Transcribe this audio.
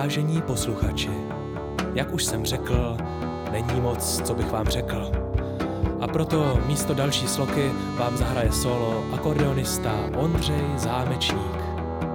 Vážení posluchači, jak už jsem řekl, není moc, co bych vám řekl. A proto místo další sloky vám zahraje solo akordeonista Ondřej Zámečník.